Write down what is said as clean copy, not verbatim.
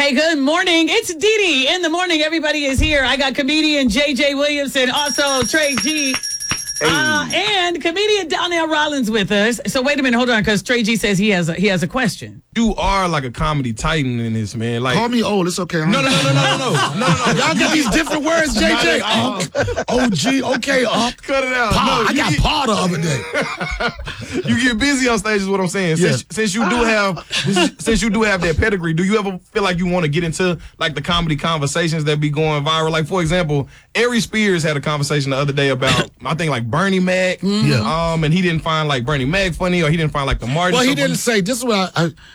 Hey, good morning. It's Dee Dee in the morning. Everybody is here. I got comedian J.J. Williamson, also Trey G. And comedian Donnell Rollins with us. So wait a minute, hold on, because Trey G says he has a question. You are like a comedy titan in this, man. Like, call me old. It's okay. No. Y'all got these different words, JJ. OG. Okay, cut it out. I got paw the other day. You get busy on stage, is what I'm saying. Yeah. Since you do have that pedigree, do you ever feel like you want to get into like the comedy conversations that be going viral? Like, for example, Ari Spears had a conversation the other day about I think like Bernie Mac. Yeah. And he didn't find like Bernie Mac funny, or he didn't find like the Martin. Well, he didn't say this is what